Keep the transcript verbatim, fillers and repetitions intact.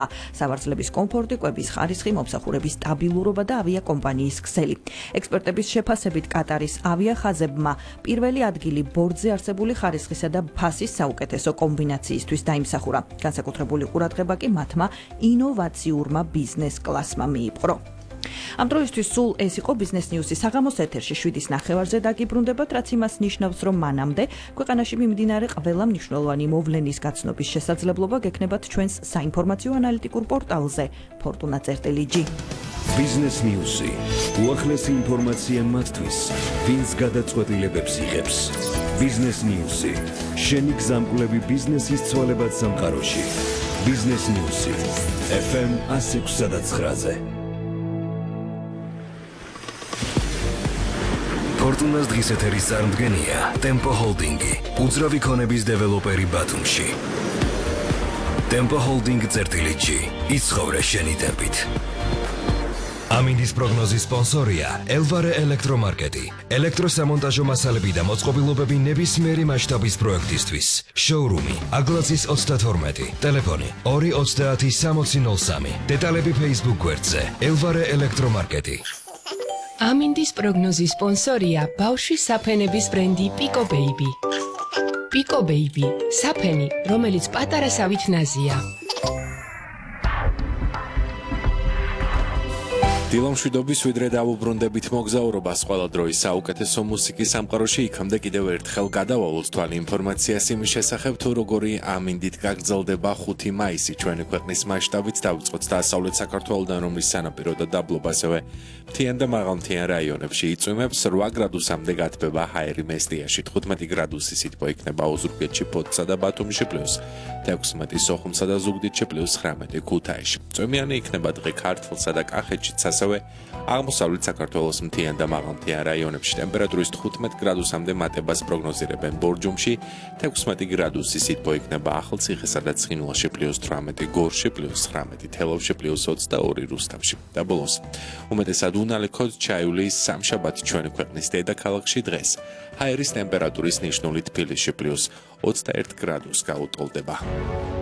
სავარძლების კომფორტი, კვების ხარისხი, მომსახურების სტაბილურობა და ავიაკომპანიის ქსელი. ექსპერტების შეფასებით კატარის ავიახაზებმა პირველი ადგილი ბორტზე არსებული ხარისხისა და ფასის საუკეთესო კომბინაციისთვის დაიმსახურა. განსაკუთრებული ყურადღება კი მათმა ინოვაციურმა ბიზნეს კლასმა მიიპყრო. ამ დროისთვის სულ ეს იყო ბიზნეს ნიუსი საღამოს ეთერში შვიდის ნახევარზე დაგიბრუნდებათ, რაც იმას ნიშნავს, რომ მანამდე ქვეყანაში მიმდინარე ყველა მნიშვნელოვანი მოვლენის გაცნობის შესაძლებლობა გექნებათ ჩვენს საინფორმაციო ანალიტიკურ პორტალზე ფორტუნა წერტილი ჯი. ბიზნეს ნიუსი. უახლესი ინფორმაცია მათთვის, ვინც გადაწყვეტილებებს იღებს. ბიზნეს ნიუსი. შენი გზამკვლევი ბიზნესის ცვალებად სამყაროში. ბიზნეს ნიუსი. ეფ ემ one oh six და nine-ზე. ფორტუნას დღის ეთერის წარმდგენია Tempo Holding-ი, უძრავი ქონების დეველოპერი ბათუმში. Tempo Holding წერტილი ჯი, იცხოვრე შენი ტემპით. ამინდის პროგნოზის სპონსორია Elvare ელექტრომარკეტი, ელექტროსამონტაჟო მასალები და მოწყობილობები ნებისმიერი მასშტაბის პროექტისთვის. შოურუმი აგლაცის ოცდათორმეტი, ტელეფონი ორი ოცდაათი სამოცი ნოლ სამი, დეტალები Facebook გვერდზე Elvare ელექტრომარკეტი. ამინდის პროგნოზის სპონსორია ბავშვის საფენების ბრენდი Pico Baby. Pico Baby, საფენი, რომელიც პატარასავით ნაზია. დილამშვიდობის ვიდრე დავუბრუნდებით მოგზაურობას ყველა დროის საუკეთესო მუსიკის სამყაროში იქამდე კიდევ ერთხელ გადავალოთ თვალი ინფორმაციას იმის შესახებ თუ როგორი ამინდით გაგრძელდება ხუთი მაისი ჩვენი ქვეყნის მასშტაბით დავიწყოთ დასავლეთ საქართველოდან, რომლის სანაპირო და დაბლობა ასევე მთიან და მაღალმთიან რაიონებში იწვიმებს რვა გრადუსამდე გათბება ჰაერი მესტიაში, თხუთმეტი გრადუსი სითბო იქნება ოზურგეთში, ფოთსა და ბათუმში პლუს თექვსმეტი სოხუმსა და ზუგდიდში პლუს ცხრამეტი ქუთაისში. წვიმიანი იქნება დღე ქართლსა და კახეთშიც ასევე აღმოსავლეთ საქართველოს მთიან და მაღალმთიან რაიონებში ტემპერატურის თხუთმეტ გრადუსამდე მატებას პროგნოზირებენ ბორჯომში, თექვსმეტი გრადუსი სითბო იქნება ახალციხესა და ცხინვალში პლუს თვრამეტი, გორში პლუს ცხრამეტი, თელავში პლუს ოცდაორი, რუსთავში. და ბოლოს უმეტესად უნალექოდ ჩაიული სამშაბათი ჩვენი ქვეყნის დედაქალაქში დღეს ჰაერის ტემპერატურის ნიშნული თბილისში პლუს ოცდაერთი გრადუსს გაუტოლდება.